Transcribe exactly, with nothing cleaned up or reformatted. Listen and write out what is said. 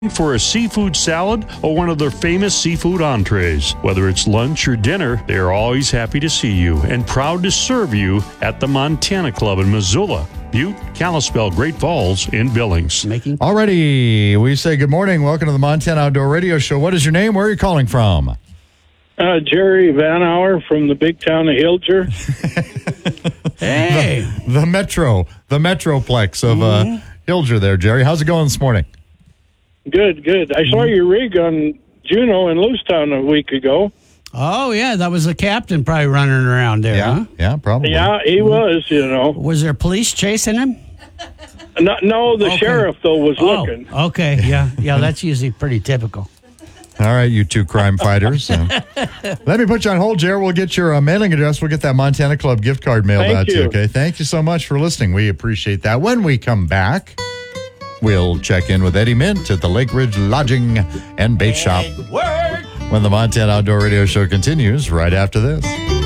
For a seafood salad or one of their famous seafood entrees. Whether it's lunch or dinner, they are always happy to see you and proud to serve you at the Montana Club in Missoula, Butte, Kalispell, Great Falls, and Billings. Making Alrighty, we say good morning. Welcome to the Montana Outdoor Radio Show. What is your name? Where are you calling from? Uh, Jerry Van Hour from the big town of Hilger. Hey, The, the Metro, the Metroplex of uh, Hilger there, Jerry. How's it going this morning? Good, good. I saw your rig on Juneau in Lewistown a week ago. oh yeah, that was the captain probably running around there, huh? yeah, probably. Yeah, he was, you know. Was there police chasing him? No, no the Okay. sheriff, though, was Oh, looking. okay, yeah, yeah, that's usually pretty typical. All right, you two crime fighters. Uh, let me put you on hold, Jerry. We'll get your uh, mailing address. We'll get that Montana Club gift card mailed Thank out to you, you. okay? Thank you so much for listening. We appreciate that. When we come back, we'll check in with Eddie Mint at the Lake Ridge Lodging and Bait Shop when the Montana Outdoor Radio Show continues right after this.